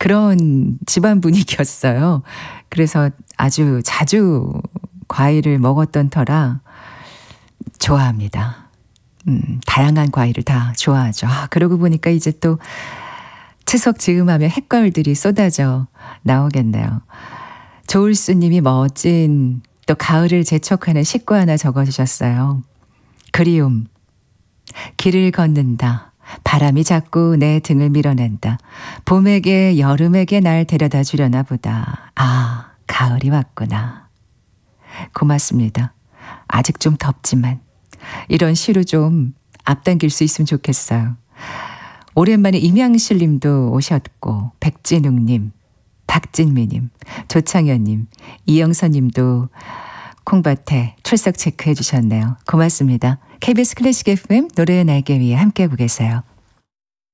그런 집안 분위기였어요. 그래서 아주 자주 과일을 먹었던 터라 좋아합니다. 다양한 과일을 다 좋아하죠. 그러고 보니까 이제 또 추석 즈음하면 햇과일들이 쏟아져 나오겠네요. 조울수님이 멋진 또 가을을 재촉하는 식구 하나 적어주셨어요. 그리움. 길을 걷는다. 바람이 자꾸 내 등을 밀어낸다. 봄에게 여름에게 날 데려다 주려나 보다. 가을이 왔구나. 고맙습니다. 아직 좀 덥지만 이런 시로 좀 앞당길 수 있으면 좋겠어요. 오랜만에 임양실 님도 오셨고 백진웅님, 박진미님, 조창현님, 이영선 님도 콩밭에 출석 체크해 주셨네요. 고맙습니다. KBS 클래식 FM 노래의 날개 위에 함께 보겠어요.